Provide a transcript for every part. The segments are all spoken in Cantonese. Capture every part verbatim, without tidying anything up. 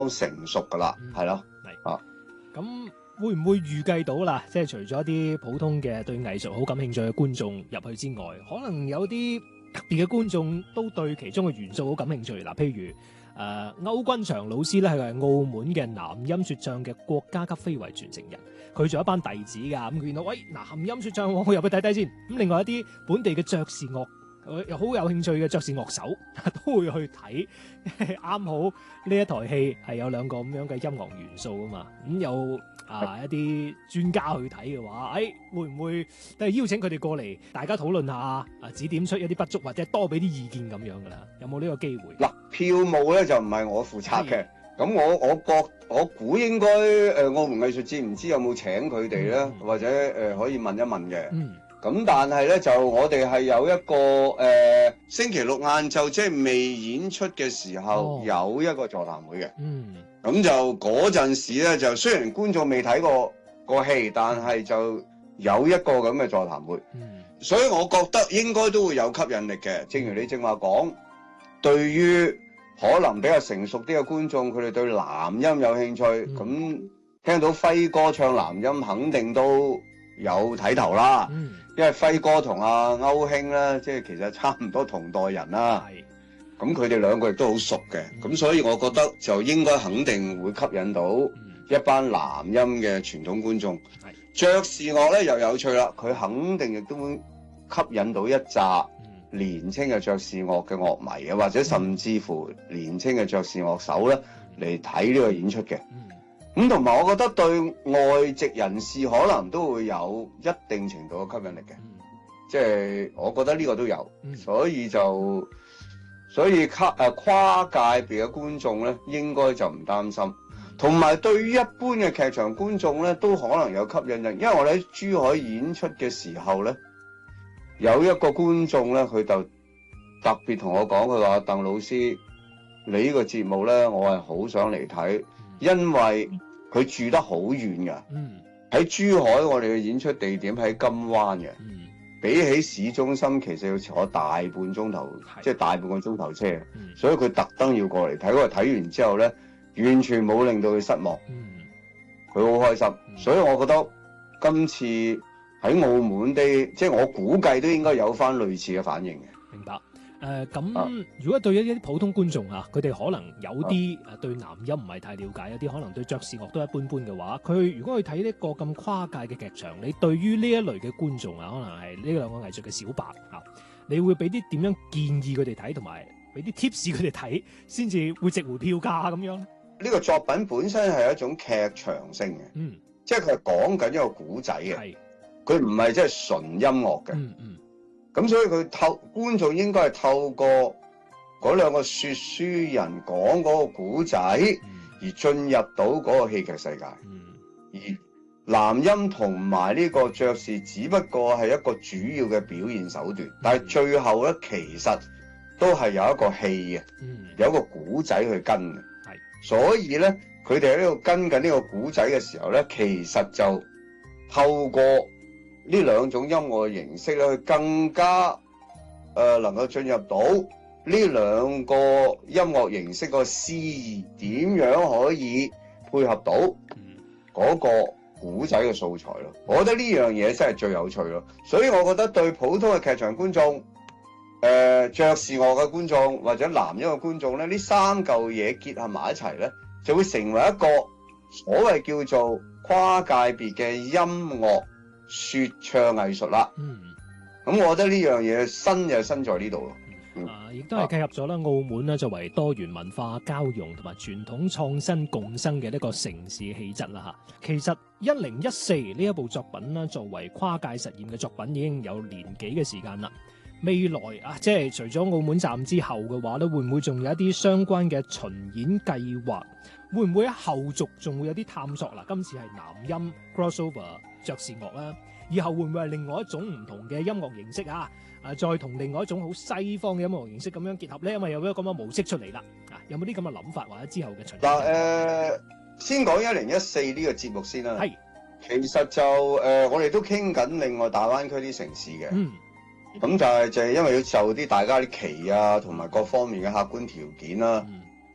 成熟噶啦，係咯， 係啊。咁會唔會預計到啦？即係除咗啲普通嘅對藝術好感興趣嘅觀眾入去之外，可能有啲特別嘅觀眾都對其中嘅元素好感興趣嗱，譬如。誒、呃、歐君祥老師咧係澳門嘅南音説唱嘅國家級非遺傳承人，佢仲有一班弟子㗎，咁佢見到喂南音説唱，我入去睇睇先。咁另外一啲本地嘅爵士樂，又好有興趣嘅爵士樂手都會去睇，啱好呢一台戲係有兩個咁樣嘅音樂元素啊嘛，咁有啊一啲專家去睇嘅話，誒、哎、會唔會都係邀請佢哋過嚟，大家討論下啊，指點出一啲不足或者多俾啲意見咁樣㗎啦？有冇呢個機會？ 嗱，票務咧就唔係我負責嘅，咁我我覺我估應該誒、呃、澳門藝術節唔知有冇請佢哋咧，嗯、或者誒、呃、可以問一問嘅。嗯。咁但係咧就我哋係有一個誒、呃、星期六晏晝即係未演出嘅時候、哦、有一個座談會嘅。嗯。咁就嗰陣時咧就雖然觀眾未睇過個戲，但係就有一個咁嘅座談會。嗯。所以我覺得應該都會有吸引力嘅。正如你正話講，對於可能比較成熟啲嘅觀眾，佢哋對南音有興趣，咁、嗯、聽到輝哥唱南音肯定都有睇頭啦。嗯。因為輝哥同阿歐兄咧，即係其實差唔多同代人啦。係。咁佢哋兩個亦都好熟嘅，咁、嗯、所以我覺得就應該肯定會吸引到一班南音嘅傳統觀眾。係。爵士樂咧又有趣啦，佢肯定亦都會吸引到一紮年青嘅爵士樂嘅樂迷啊，或者甚至乎年青嘅爵士樂手咧嚟睇呢個演出嘅。咁同埋我覺得對外籍人士可能都會有一定程度嘅吸引力嘅，即係我覺得呢個都有，所以就所以跨誒跨界別嘅觀眾咧應該就唔擔心，同埋對於一般嘅劇場觀眾咧都可能有吸引力，因為我哋喺珠海演出嘅時候咧，有一個觀眾咧佢就特別同我講，佢話鄧老師，你呢個節目咧我係好想嚟睇。因為佢住得好遠㗎，喺、嗯、珠海我哋嘅演出地點喺金灣嘅，嗯、比起市中心其實要坐大半鐘頭，即係大半個鐘頭車，嗯、所以佢特登要過嚟睇。嗰個睇完之後咧，完全冇令到佢失望，佢好、嗯、開心。嗯、所以我覺得今次喺澳門啲，即係我估計都應該有返類似嘅反應嘅。 明白。誒咁、呃，如果對一啲普通觀眾啊，佢哋可能有啲誒對南音唔係太了解，有啲可能對爵士樂都一般般嘅話，佢如果去睇呢個咁跨界嘅劇場，你對於呢一類嘅觀眾啊，可能係呢兩個藝術嘅小白啊，你會俾啲點樣建議佢哋睇，同埋俾啲 tips 佢哋睇，先至會值回票價咁樣呢？ 呢個作品本身係一種劇場性嘅，嗯，即係佢係講緊一個古仔嘅，係，佢唔係即係純音樂嘅，嗯嗯。咁所以佢透觀眾應該係透過嗰兩個說書人講嗰個古仔，而進入到嗰個戲劇世界。嗯、而南音同埋呢個爵士只不過係一個主要嘅表現手段，嗯、但係最後咧其實都係有一個戲嘅，嗯、有一個古仔去跟嘅。係，所以咧佢哋喺呢度跟緊呢個古仔嘅時候咧，其實就透過呢兩種音樂嘅形式咧，去更加誒、呃、能夠進入到呢兩個音樂形式個詩意，點樣可以配合到嗰個古仔嘅素材咯？我覺得呢樣嘢真係最有趣咯。所以我覺得對普通嘅劇場觀眾、誒、呃、爵士樂嘅觀眾或者南音嘅觀眾咧，呢三嚿嘢結合埋一齊咧，就會成為一個所謂叫做跨界別嘅音樂說唱藝術啦，嗯，咁我覺得呢樣嘢新就新在呢度咯，嗯、 啊，亦都係契合咗啦。澳門咧作為多元文化交融同埋傳統創新共生嘅呢個城市氣質啦吓。其實一零一四呢一部作品啦，作為跨界實驗嘅作品，已經有年幾嘅時間啦。未來啊，即係除咗澳門站之後嘅話咧，會唔會仲有一啲相關嘅巡演計劃？會唔會喺後續仲會有啲探索啦？今次係南音 crossover 爵士樂啦，以後會唔會係另外一種唔同嘅音樂形式啊？啊，再同另外一種好西方嘅音樂形式咁樣結合咧，因為有咗咁嘅模式出嚟啦。啊，有冇啲咁嘅諗法或者之後嘅巡演？ 嗱，誒，先講一零一四呢個節目先啦。係是，其實就誒、呃，我哋都傾緊另外大灣區啲城市嘅。嗯。咁就係就係因為要就啲大家啲期啊，同埋各方面嘅客觀條件啦。嗯。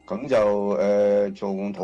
咁就誒、呃、做討